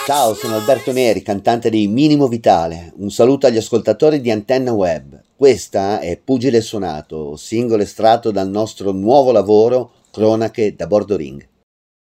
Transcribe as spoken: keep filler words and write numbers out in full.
Ciao, sono Alberto Neri, cantante di Minimo Vitale. Un saluto agli ascoltatori di Antenna Web. Questa è Pugile Suonato, singolo estratto dal nostro nuovo lavoro Cronache da Bordo Ring.